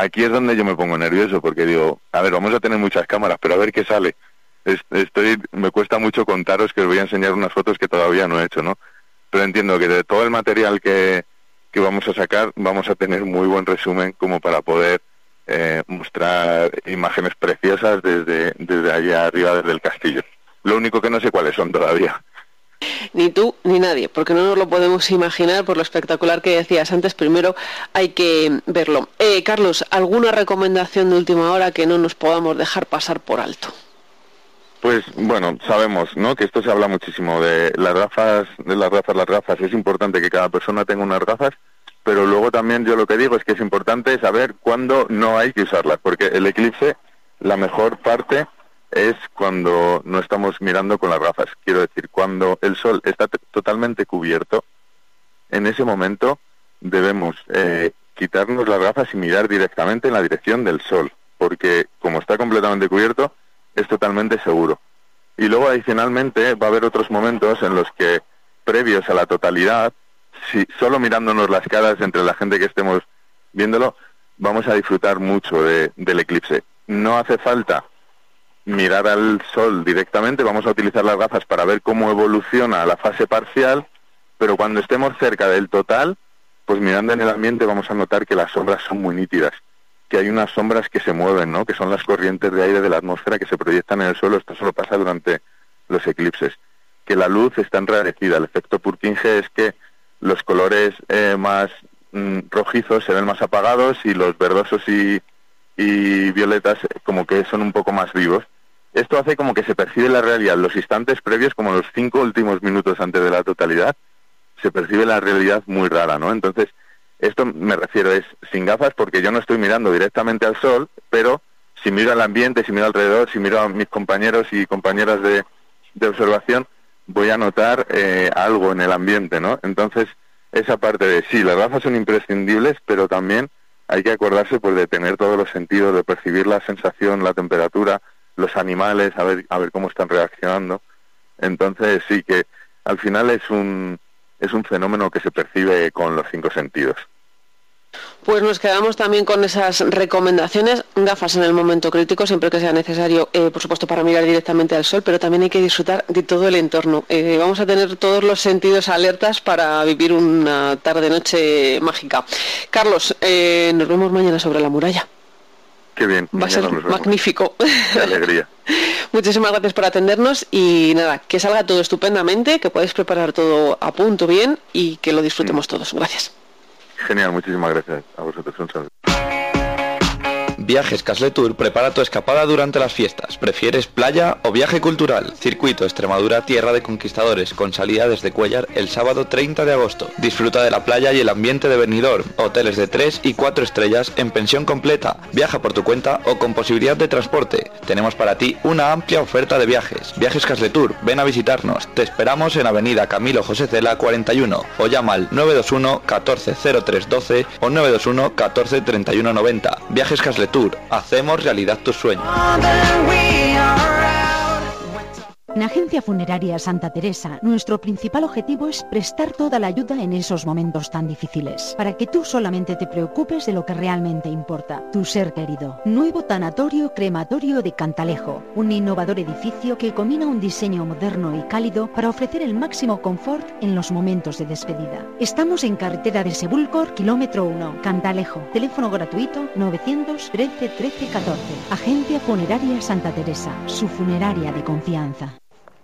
aquí es donde yo me pongo nervioso, porque digo, a ver, vamos a tener muchas cámaras, pero a ver qué sale. Me cuesta mucho contaros que os voy a enseñar unas fotos que todavía no he hecho, ¿no? Pero entiendo que de todo el material que vamos a sacar, vamos a tener muy buen resumen como para poder mostrar imágenes preciosas desde allá arriba, desde el castillo. Lo único que no sé cuáles son todavía. Ni tú ni nadie, porque no nos lo podemos imaginar por lo espectacular que decías antes. Primero hay que verlo. Carlos, ¿alguna recomendación de última hora que no nos podamos dejar pasar por alto? Pues bueno, sabemos, ¿no?, que esto se habla muchísimo de las gafas. Es importante que cada persona tenga unas gafas, pero luego también yo lo que digo es que es importante saber cuándo no hay que usarlas, porque el eclipse, la mejor parte es cuando no estamos mirando con las gafas. Quiero decir, cuando el sol está totalmente cubierto, en ese momento debemos quitarnos las gafas y mirar directamente en la dirección del sol, porque como está completamente cubierto, es totalmente seguro. Y luego adicionalmente va a haber otros momentos en los que, previos a la totalidad, si solo mirándonos las caras entre la gente que estemos viéndolo, vamos a disfrutar mucho del eclipse. No hace falta mirar al sol directamente, vamos a utilizar las gafas para ver cómo evoluciona la fase parcial, pero cuando estemos cerca del total, pues mirando en el ambiente vamos a notar que las sombras son muy nítidas, que hay unas sombras que se mueven, ¿no?, que son las corrientes de aire de la atmósfera que se proyectan en el suelo. Esto solo pasa durante los eclipses, que la luz está enrarecida. El efecto Purkinje es que los colores más rojizos se ven más apagados y los verdosos y violetas como que son un poco más vivos. Esto hace como que se percibe la realidad los instantes previos, como los 5 últimos minutos antes de la totalidad, se percibe la realidad muy rara, ¿no? Entonces, esto me refiero es sin gafas, porque yo no estoy mirando directamente al sol, pero si miro al ambiente, si miro alrededor, si miro a mis compañeros y compañeras de observación, voy a notar algo en el ambiente, ¿no? Entonces, esa parte de sí, las gafas son imprescindibles, pero también hay que acordarse pues de tener todos los sentidos, de percibir la sensación, la temperatura, los animales, a ver cómo están reaccionando. Entonces sí que al final es un fenómeno que se percibe con los 5 sentidos. Pues nos quedamos también con esas recomendaciones, gafas en el momento crítico, siempre que sea necesario, por supuesto para mirar directamente al sol, pero también hay que disfrutar de todo el entorno. Vamos a tener todos los sentidos alertas para vivir una tarde-noche mágica. Carlos, nos vemos mañana sobre la muralla. Qué bien. Va a ser magnífico. Qué alegría. Muchísimas gracias por atendernos y nada, que salga todo estupendamente, que podáis preparar todo a punto bien y que lo disfrutemos todos. Gracias. Genial, muchísimas gracias a vosotros. Un saludo. Viajes Casletour prepara tu escapada durante las fiestas. ¿Prefieres playa o viaje cultural? Circuito Extremadura Tierra de Conquistadores, con salida desde Cuéllar el sábado 30 de agosto. Disfruta de la playa y el ambiente de Benidorm. Hoteles de 3 y 4 estrellas en pensión completa. Viaja por tu cuenta o con posibilidad de transporte. Tenemos para ti una amplia oferta de viajes. Viajes Casletour, ven a visitarnos. Te esperamos en Avenida Camilo José Cela 41 o llama al 921 14 03 12 o 921 14 31 90. Viajes Casletour. Hacemos realidad tus sueños. En Agencia Funeraria Santa Teresa, nuestro principal objetivo es prestar toda la ayuda en esos momentos tan difíciles, para que tú solamente te preocupes de lo que realmente importa, tu ser querido. Nuevo tanatorio crematorio de Cantalejo, un innovador edificio que combina un diseño moderno y cálido para ofrecer el máximo confort en los momentos de despedida. Estamos en carretera de Sebúlcor, kilómetro 1, Cantalejo. Teléfono gratuito 913 13 14. Agencia Funeraria Santa Teresa, su funeraria de confianza.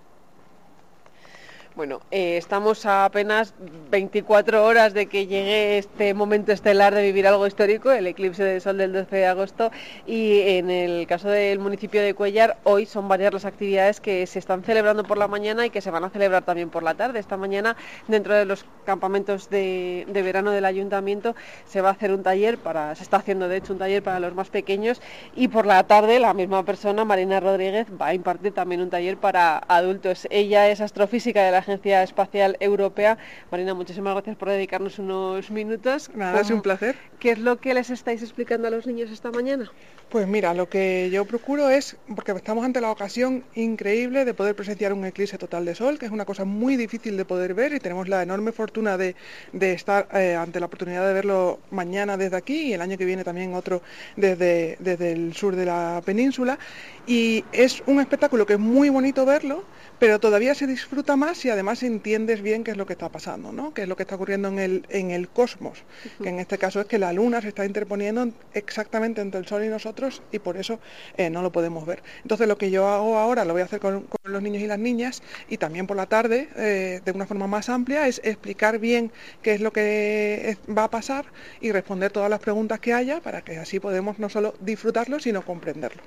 Bueno, estamos a apenas 24 horas de que llegue este momento estelar de vivir algo histórico, el eclipse de sol del 12 de agosto, y en el caso del municipio de Cuéllar, hoy son varias las actividades que se están celebrando por la mañana y que se van a celebrar también por la tarde. Esta mañana, dentro de los campamentos de verano del ayuntamiento, se va a hacer un taller, se está haciendo de hecho un taller para los más pequeños, y por la tarde la misma persona, Marina Rodríguez, va a impartir también un taller para adultos. Ella es astrofísica de la Agencia Espacial Europea. Marina, muchísimas gracias por dedicarnos unos minutos. Nada, es un placer. ¿Qué es lo que les estáis explicando a los niños esta mañana? Pues mira, lo que yo procuro es, porque estamos ante la ocasión increíble de poder presenciar un eclipse total de sol, que es una cosa muy difícil de poder ver, y tenemos la enorme fortuna de estar ante la oportunidad de verlo mañana desde aquí y el año que viene también otro desde el sur de la península. Y es un espectáculo que es muy bonito verlo, pero todavía se disfruta más si además entiendes bien qué es lo que está pasando, ¿no? Qué es lo que está ocurriendo en el cosmos, que en este caso es que la luna se está interponiendo exactamente entre el sol y nosotros, y por eso no lo podemos ver. Entonces lo que yo hago ahora, lo voy a hacer con los niños y las niñas, y también por la tarde, de una forma más amplia, es explicar bien qué es lo que va a pasar y responder todas las preguntas que haya, para que así podemos no solo disfrutarlo, sino comprenderlo.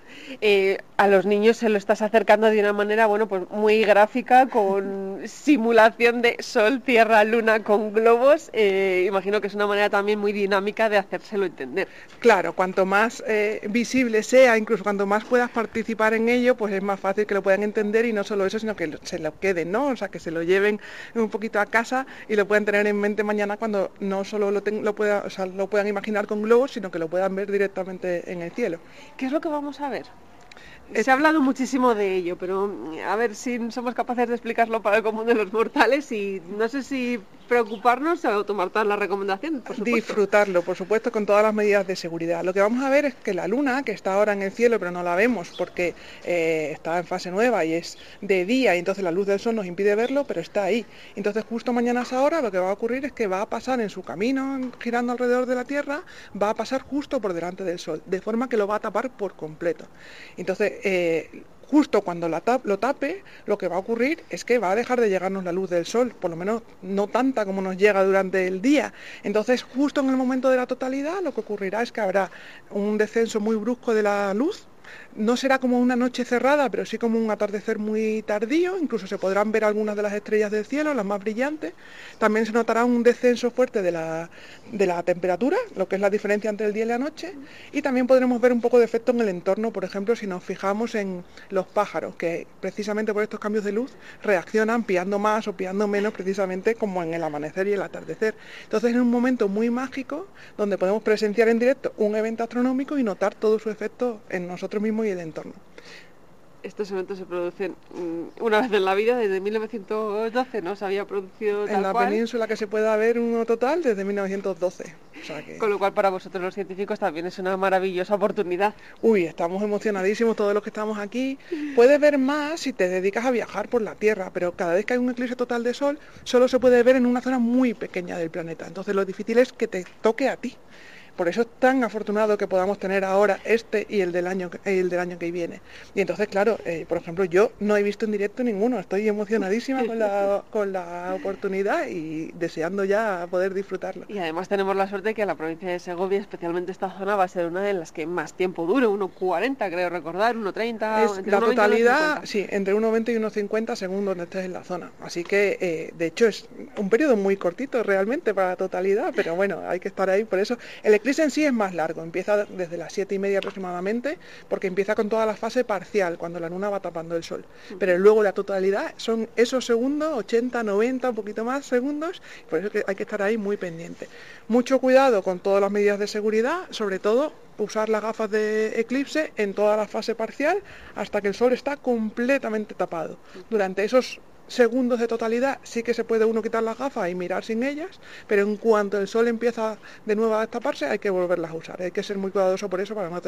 A los niños se lo estás acercando de una manera, bueno, pues muy gráfica, con simulación de sol, tierra, luna, con globos. Imagino que es una manera también muy dinámica de hacérselo entender. Claro, cuanto más visible sea, incluso cuanto más puedas participar en ello, pues es más fácil que lo puedan entender, y no solo eso, sino que se lo queden, ¿no? O sea, que se lo lleven un poquito a casa y lo puedan tener en mente mañana, cuando no solo lo puedan imaginar con globos, sino que lo puedan ver directamente en el cielo. ¿Qué es lo que vamos a ver? Se ha hablado muchísimo de ello, pero a ver si somos capaces de explicarlo para el común de los mortales, y no sé si preocuparnos o tomar todas las recomendaciones, por supuesto. Disfrutarlo, por supuesto, con todas las medidas de seguridad. Lo que vamos a ver es que la luna, que está ahora en el cielo, pero no la vemos porque está en fase nueva y es de día, y entonces la luz del sol nos impide verlo, pero está ahí. Entonces justo mañana a esa hora lo que va a ocurrir es que va a pasar en su camino, girando alrededor de la Tierra, va a pasar justo por delante del sol, de forma que lo va a tapar por completo. Entonces, justo cuando lo tape, lo que va a ocurrir es que va a dejar de llegarnos la luz del sol, por lo menos no tanta como nos llega durante el día. Entonces, justo en el momento de la totalidad, lo que ocurrirá es que habrá un descenso muy brusco de la luz. No será como una noche cerrada, pero sí como un atardecer muy tardío. Incluso se podrán ver algunas de las estrellas del cielo, las más brillantes. También se notará un descenso fuerte de la temperatura, lo que es la diferencia entre el día y la noche. Y también podremos ver un poco de efecto en el entorno, por ejemplo, si nos fijamos en los pájaros, que precisamente por estos cambios de luz reaccionan piando más o piando menos, precisamente como en el amanecer y el atardecer. Entonces es un momento muy mágico donde podemos presenciar en directo un evento astronómico y notar todo su efecto en nosotros mismos y el entorno. Estos eventos se producen una vez en la vida, desde 1912 no se había producido tal en la cual. Península que se pueda ver uno total desde 1912. O sea que... Con lo cual para vosotros los científicos también es una maravillosa oportunidad. Uy, estamos emocionadísimos todos los que estamos aquí. Puedes ver más si te dedicas a viajar por la Tierra, pero cada vez que hay un eclipse total de sol, solo se puede ver en una zona muy pequeña del planeta. Entonces lo difícil es que te toque a ti. Por eso es tan afortunado que podamos tener ahora este y el del año que viene. Y entonces, claro, por ejemplo, yo no he visto en directo ninguno. Estoy emocionadísima con la oportunidad y deseando ya poder disfrutarlo. Y además tenemos la suerte de que la provincia de Segovia, especialmente esta zona, va a ser una de las que más tiempo dure, 1,40 creo recordar, 1,30. Es la totalidad, sí, entre 1,20 y 1,50 según donde estés en la zona. Así que, de hecho, es un periodo muy cortito realmente para la totalidad, pero bueno, hay que estar ahí. Por eso el eclipse en sí es más largo, empieza desde las 7:30 aproximadamente, porque empieza con toda la fase parcial, cuando la luna va tapando el sol. Pero luego la totalidad son esos segundos, 80, 90, un poquito más segundos, por eso que hay que estar ahí muy pendiente. Mucho cuidado con todas las medidas de seguridad, sobre todo usar las gafas de eclipse en toda la fase parcial hasta que el sol está completamente tapado. Durante esos segundos de totalidad sí que se puede uno quitar las gafas y mirar sin ellas, pero en cuanto el sol empieza de nuevo a destaparse hay que volverlas a usar. Hay que ser muy cuidadoso para no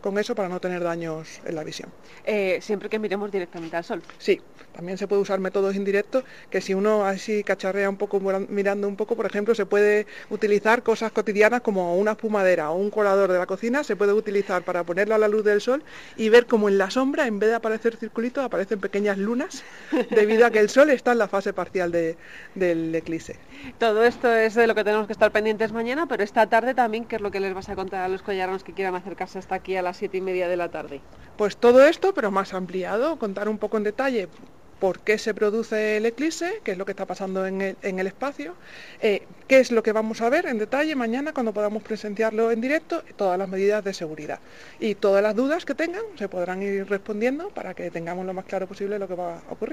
tener daños en la visión. Siempre que miremos directamente al sol. Sí, también se puede usar métodos indirectos, que si uno así cacharrea un poco, mirando un poco, por ejemplo, se puede utilizar cosas cotidianas como una espumadera o un colador de la cocina, se puede utilizar para ponerlo a la luz del sol y ver como en la sombra, en vez de aparecer circulitos, aparecen pequeñas lunas, debido a que el sol está en la fase parcial del eclipse. Todo esto es de lo que tenemos que estar pendientes mañana, pero esta tarde también, ¿qué es lo que les vas a contar a los collarones que quieran acercarse hasta aquí a las 7:30 de la tarde? Pues todo esto, pero más ampliado, contar un poco en detalle por qué se produce el eclipse, qué es lo que está pasando en el espacio, qué es lo que vamos a ver en detalle mañana cuando podamos presenciarlo en directo, todas las medidas de seguridad. Y todas las dudas que tengan se podrán ir respondiendo para que tengamos lo más claro posible lo que va a ocurrir.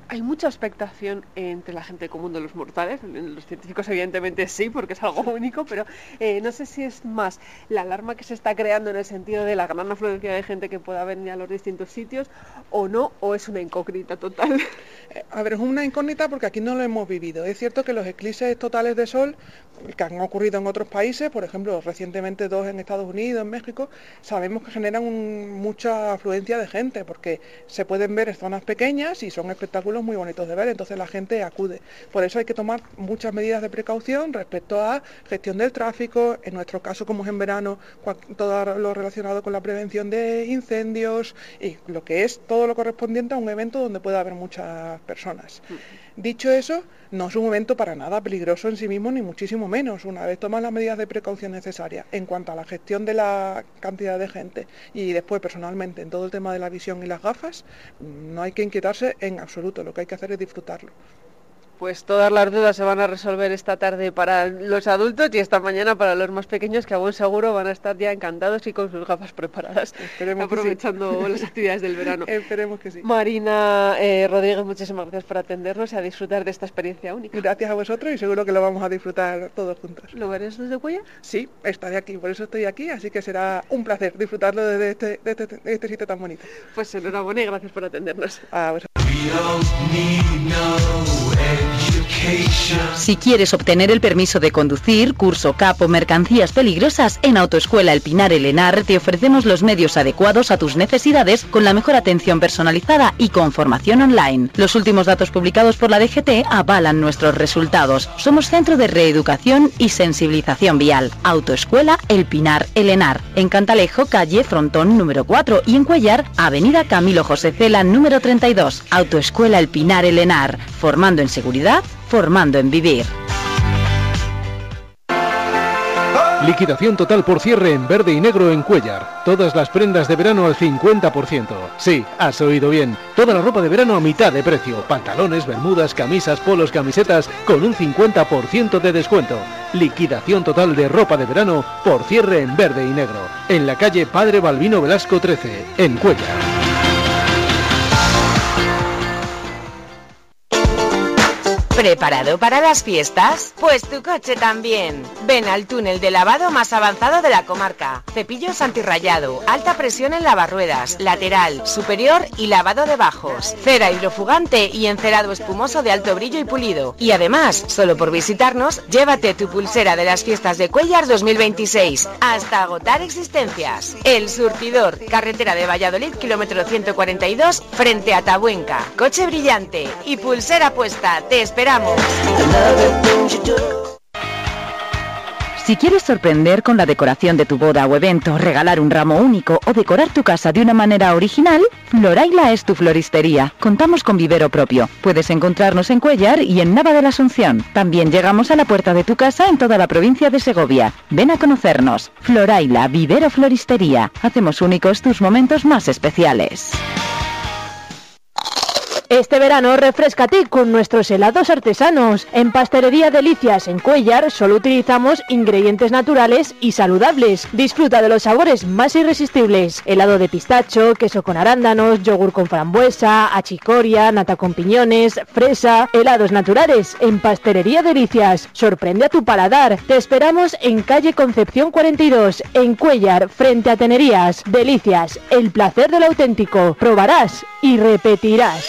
Hay mucha expectación entre la gente común de los mortales, los científicos evidentemente sí, porque es algo único, pero no sé si es más la alarma que se está creando en el sentido de la gran afluencia de gente que pueda venir a los distintos sitios o no, o es una incógnita total. A ver, es una incógnita porque aquí no lo hemos vivido. Es cierto que los eclipses totales de sol que han ocurrido en otros países, por ejemplo, recientemente 2 en Estados Unidos, en México, sabemos que generan mucha afluencia de gente porque se pueden ver en zonas pequeñas y son espectáculos muy bonitos de ver, entonces la gente acude. Por eso hay que tomar muchas medidas de precaución respecto a gestión del tráfico, en nuestro caso como es en verano, todo lo relacionado con la prevención de incendios y lo que es todo lo correspondiente a un evento donde pueda haber muchas personas. Dicho eso, no es un evento para nada peligroso en sí mismo, ni muchísimo menos. Una vez tomas las medidas de precaución necesarias en cuanto a la gestión de la cantidad de gente y después personalmente en todo el tema de la visión y las gafas, no hay que inquietarse en absoluto, lo que hay que hacer es disfrutarlo. Pues todas las dudas se van a resolver esta tarde para los adultos y esta mañana para los más pequeños, que a buen seguro van a estar ya encantados y con sus gafas preparadas, aprovechando las actividades del verano. Esperemos que sí. Marina Rodríguez, muchísimas gracias por atendernos y a disfrutar de esta experiencia única. Gracias a vosotros y seguro que lo vamos a disfrutar todos juntos. ¿Lo verás desde Cuéllar? Sí, estaré aquí, por eso estoy aquí, así que será un placer disfrutarlo desde este sitio tan bonito. Pues enhorabuena y gracias por atendernos. A vosotros. Si quieres obtener el permiso de conducir, curso CAP o mercancías peligrosas, en Autoescuela El Pinar El Henar te ofrecemos los medios adecuados a tus necesidades con la mejor atención personalizada y con formación online. Los últimos datos publicados por la DGT avalan nuestros resultados. Somos centro de reeducación y sensibilización vial. Autoescuela El Pinar El Henar. En Cantalejo, calle Frontón número 4 y en Cuéllar, avenida Camilo José Cela número 32. Autoescuela El Pinar El Henar. Formando en seguridad, formando en vivir. Liquidación total por cierre en verde y negro en Cuéllar. Todas las prendas de verano al 50%. Sí, has oído bien. Toda la ropa de verano a mitad de precio. Pantalones, bermudas, camisas, polos, camisetas con un 50% de descuento. Liquidación total de ropa de verano por cierre en verde y negro. En la calle Padre Balbino Velasco 13, en Cuéllar. ¿Preparado para las fiestas? Pues tu coche también. Ven al túnel de lavado más avanzado de la comarca. Cepillos antirrayado, alta presión en lavarruedas, lateral, superior y lavado de bajos. Cera hidrofugante y encerado espumoso de alto brillo y pulido. Y además, solo por visitarnos, llévate tu pulsera de las fiestas de Cuéllar 2026. Hasta agotar existencias. El Surtidor, carretera de Valladolid, kilómetro 142, frente a Tabuenca. Coche brillante y pulsera puesta. Te esperamos. Si quieres sorprender con la decoración de tu boda o evento, regalar un ramo único o decorar tu casa de una manera original, Floraila es tu floristería. Contamos con vivero propio. Puedes encontrarnos en Cuéllar y en Nava de la Asunción. También llegamos a la puerta de tu casa en toda la provincia de Segovia. Ven a conocernos. Floraila, vivero floristería. Hacemos únicos tus momentos más especiales. Este verano refréscate con nuestros helados artesanos. En Pastelería Delicias en Cuéllar solo utilizamos ingredientes naturales y saludables. Disfruta de los sabores más irresistibles. Helado de pistacho, queso con arándanos, yogur con frambuesa, achicoria, nata con piñones, fresa. Helados naturales en Pastelería Delicias. Sorprende a tu paladar. Te esperamos en calle Concepción 42, en Cuéllar, frente a Tenerías. Delicias, el placer del auténtico. Probarás y repetirás.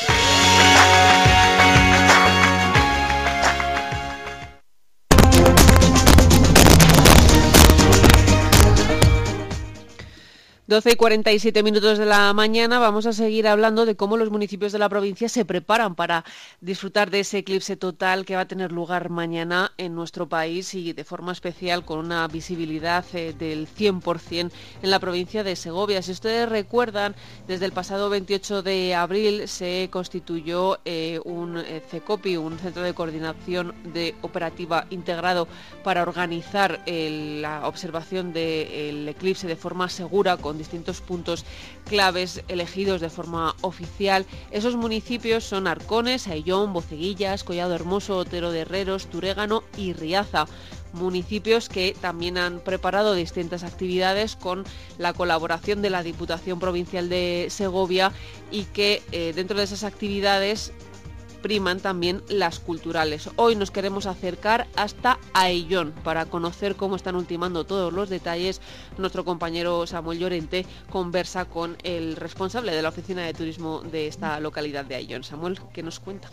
12:47 de la mañana, vamos a seguir hablando de cómo los municipios de la provincia se preparan para disfrutar de ese eclipse total que va a tener lugar mañana en nuestro país y de forma especial con una visibilidad del 100% en la provincia de Segovia. Si ustedes recuerdan, desde el pasado 28 de abril se constituyó un CECOPI, un Centro de Coordinación Operativa Integrado para organizar la observación del eclipse de forma segura con distintos puntos claves elegidos de forma oficial. Esos municipios son Arcones, Ayllón, Boceguillas, Collado Hermoso, Otero de Herreros, Turégano y Riaza. Municipios que también han preparado distintas actividades con la colaboración de la Diputación Provincial de Segovia y que dentro de esas actividades priman también las culturales. Hoy nos queremos acercar hasta Ayllón para conocer cómo están ultimando todos los detalles. Nuestro compañero Samuel Llorente conversa con el responsable de la oficina de turismo de esta localidad de Ayllón. Samuel, ¿qué nos cuenta?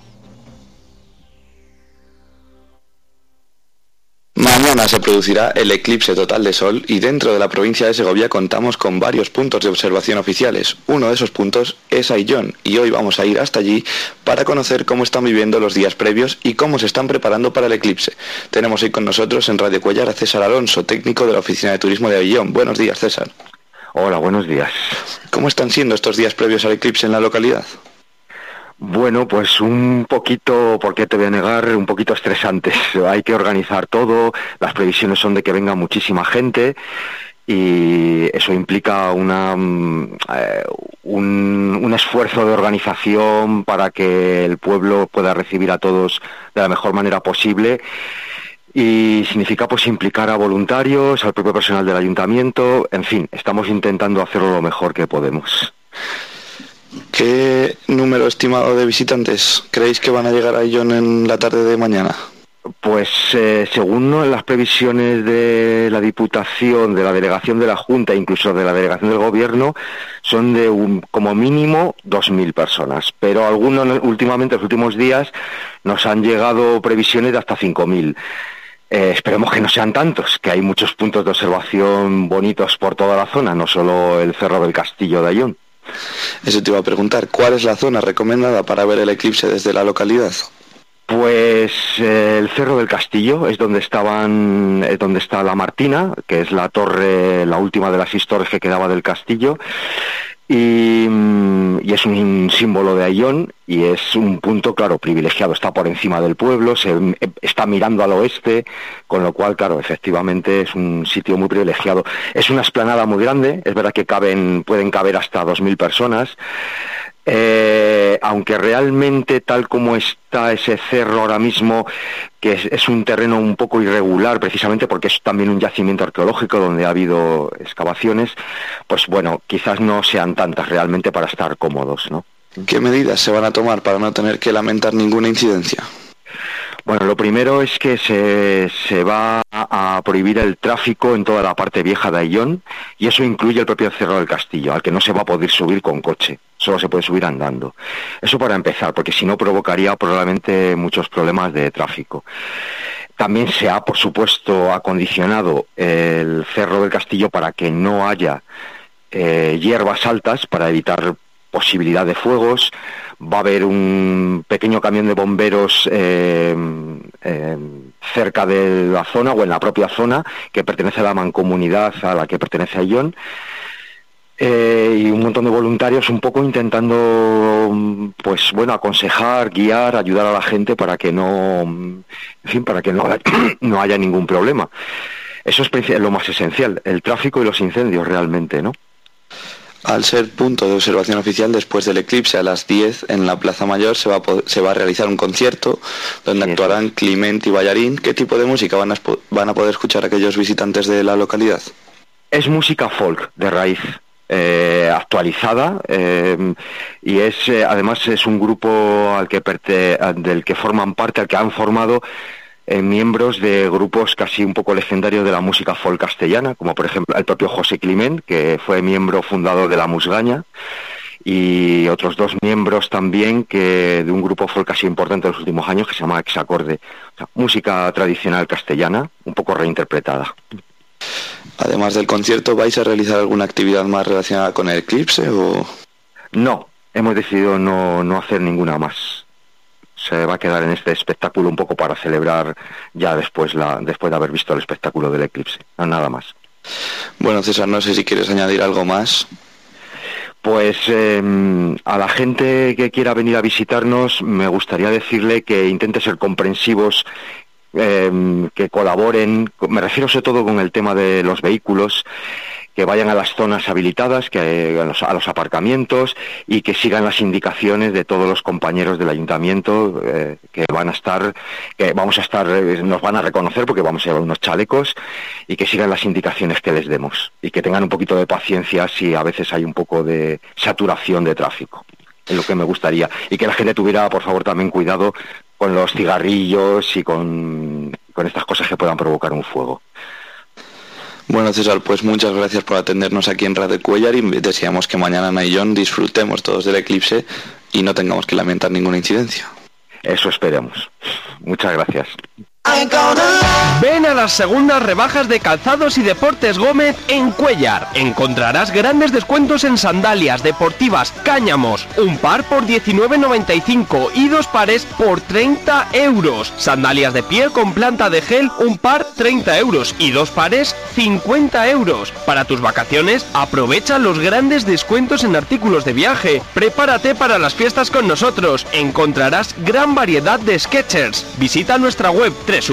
Mañana se producirá el eclipse total de Sol y dentro de la provincia de Segovia contamos con varios puntos de observación oficiales. Uno de esos puntos es Ayllón y hoy vamos a ir hasta allí para conocer cómo están viviendo los días previos y cómo se están preparando para el eclipse. Tenemos hoy con nosotros en Radio Cuéllar a César Alonso, técnico de la Oficina de Turismo de Ayllón. Buenos días, César. Hola, buenos días. ¿Cómo están siendo estos días previos al eclipse en la localidad? Bueno, pues un poquito, porque te voy a negar, un poquito estresantes. Hay que organizar todo, las previsiones son de que venga muchísima gente y eso implica un esfuerzo de organización para que el pueblo pueda recibir a todos de la mejor manera posible. Y significa pues implicar a voluntarios, al propio personal del ayuntamiento, en fin, estamos intentando hacerlo lo mejor que podemos. ¿Qué número estimado de visitantes creéis que van a llegar a Ayllón en la tarde de mañana? Pues según las previsiones de la Diputación, de la Delegación de la Junta, incluso de la Delegación del Gobierno, son de como mínimo 2.000 personas. Pero algunos últimamente, los últimos días, nos han llegado previsiones de hasta 5.000. Esperemos que no sean tantos, que hay muchos puntos de observación bonitos por toda la zona, no solo el Cerro del Castillo de Ayllón. Eso te iba a preguntar, ¿cuál es la zona recomendada para ver el eclipse desde la localidad? Pues el Cerro del Castillo es donde está la Martina, que es la torre, la última de las 6 torres que quedaba del castillo, y es un símbolo de Ayllón y es un punto, claro, privilegiado, está por encima del pueblo, está mirando al oeste, con lo cual, claro, efectivamente es un sitio muy privilegiado. Es una explanada muy grande, es verdad que pueden caber hasta 2.000 personas, aunque realmente tal como está ese cerro ahora mismo, que es un terreno un poco irregular, precisamente porque es también un yacimiento arqueológico donde ha habido excavaciones, pues bueno, quizás no sean tantas realmente para estar cómodos, ¿no? ¿Qué medidas se van a tomar para no tener que lamentar ninguna incidencia? Bueno, lo primero es que se va a prohibir el tráfico en toda la parte vieja de Ayllón y eso incluye el propio Cerro del Castillo, al que no se va a poder subir con coche, solo se puede subir andando. Eso para empezar, porque si no provocaría probablemente muchos problemas de tráfico. También se ha, por supuesto, acondicionado el Cerro del Castillo para que no haya hierbas altas, para evitar posibilidad de fuegos. Va a haber un pequeño camión de bomberos cerca de la zona o en la propia zona que pertenece a la mancomunidad a la que pertenece Ayllón, y un montón de voluntarios un poco intentando, pues bueno, aconsejar, guiar, ayudar a la gente para que no haya ningún problema. Eso es lo más esencial, el tráfico y los incendios realmente, ¿no? Al ser punto de observación oficial, después del eclipse a las 10 en la Plaza Mayor se va a realizar un concierto donde actuarán Clement y Ballarín. ¿Qué tipo de música van a poder escuchar aquellos visitantes de la localidad? Es música folk de raíz, actualizada, y además es un grupo del que forman parte, al que han formado miembros de grupos casi un poco legendarios de la música folk castellana, como por ejemplo el propio José Climent, que fue miembro fundador de La Musgaña, y otros 2 miembros también de un grupo folk casi importante de los últimos años que se llama Exacorde. O sea, música tradicional castellana, un poco reinterpretada. Además del concierto, ¿vais a realizar alguna actividad más relacionada con el eclipse o...? No, hemos decidido no hacer ninguna más. Se va a quedar en este espectáculo un poco para celebrar ya después de haber visto el espectáculo del eclipse, no nada más. Bueno, César, no sé si quieres añadir algo más. Pues a la gente que quiera venir a visitarnos me gustaría decirle que intente ser comprensivos, que colaboren, me refiero sobre todo con el tema de los vehículos, que vayan a las zonas habilitadas, a los aparcamientos y que sigan las indicaciones de todos los compañeros del ayuntamiento que nos van a reconocer porque vamos a llevar unos chalecos, y que sigan las indicaciones que les demos y que tengan un poquito de paciencia si a veces hay un poco de saturación de tráfico. es lo que me gustaría. Y que la gente tuviera, por favor, también cuidado con los cigarrillos y con estas cosas que puedan provocar un fuego. Bueno, César, pues muchas gracias por atendernos aquí en Radio Cuéllar y deseamos que mañana Ana y John disfrutemos todos del eclipse y no tengamos que lamentar ninguna incidencia. Eso esperemos. Muchas gracias. Ven a las segundas rebajas de Calzados y Deportes Gómez en Cuéllar. Encontrarás grandes descuentos en sandalias deportivas Cáñamos, un par por 19,95 y 2 pares por 30 euros. Sandalias de piel con planta de gel, un par 30 euros y 2 pares 50 euros. Para tus vacaciones, aprovecha los grandes descuentos en artículos de viaje. Prepárate para las fiestas con nosotros. Encontrarás gran variedad de Skechers. Visita nuestra web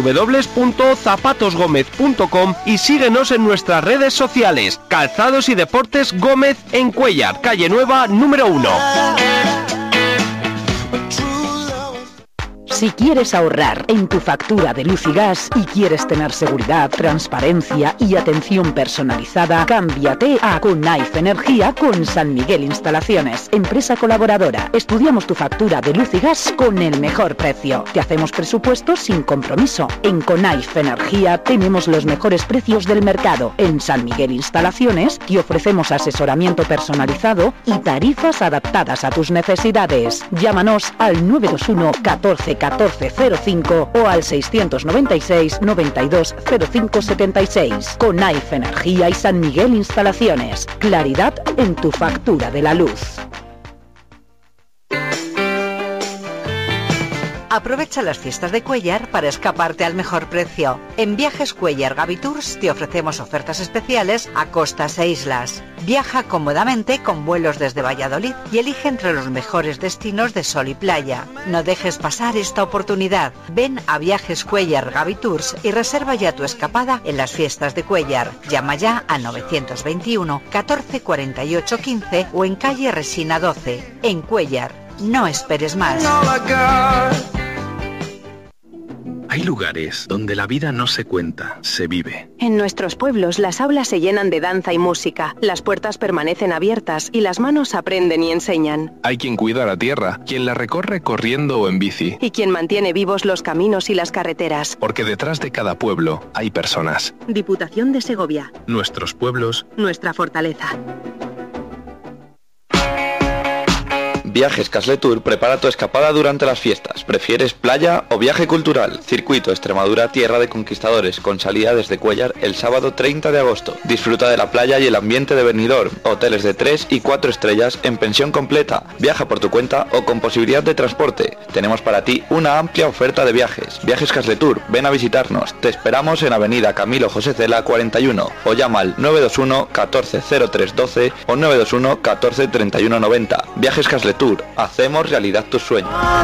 www.zapatosgomez.com y síguenos en nuestras redes sociales. Calzados y Deportes Gómez en Cuéllar, calle Nueva, número 1. Si quieres ahorrar en tu factura de luz y gas y quieres tener seguridad, transparencia y atención personalizada, cámbiate a Conaife Energía con San Miguel Instalaciones, empresa colaboradora. Estudiamos tu factura de luz y gas con el mejor precio. Te hacemos presupuestos sin compromiso. En Conaife Energía tenemos los mejores precios del mercado. En San Miguel Instalaciones te ofrecemos asesoramiento personalizado y tarifas adaptadas a tus necesidades. Llámanos al 921 14 1405 o al 696 92 05 76. Conaife Energía y San Miguel Instalaciones. Claridad en tu factura de la luz. Aprovecha las fiestas de Cuéllar para escaparte al mejor precio. En Viajes Cuéllar Gavitours te ofrecemos ofertas especiales a costas e islas. Viaja cómodamente con vuelos desde Valladolid y elige entre los mejores destinos de sol y playa. No dejes pasar esta oportunidad. Ven a Viajes Cuéllar Gavitours y reserva ya tu escapada en las fiestas de Cuéllar. Llama ya a 921 14 48 15 o en calle Resina 12. En Cuéllar. No esperes más. Hay lugares donde la vida no se cuenta, se vive. En nuestros pueblos las aulas se llenan de danza y música, las puertas permanecen abiertas y las manos aprenden y enseñan. Hay quien cuida la tierra, quien la recorre corriendo o en bici. Y quien mantiene vivos los caminos y las carreteras. Porque detrás de cada pueblo hay personas. Diputación de Segovia. Nuestros pueblos. Nuestra fortaleza. Viajes Casletour prepara tu escapada durante las fiestas. ¿Prefieres playa o viaje cultural? Circuito Extremadura Tierra de Conquistadores con salida desde Cuéllar el sábado 30 de agosto. Disfruta de la playa y el ambiente de Benidorm. Hoteles de 3 y 4 estrellas en pensión completa. Viaja por tu cuenta o con posibilidad de transporte. Tenemos para ti una amplia oferta de viajes. Viajes Casletour, ven a visitarnos. Te esperamos en Avenida Camilo José Cela 41 o llama al 921 14 03 12 o 921 14 31 90. Viajes Casletour. Hacemos realidad tus sueños.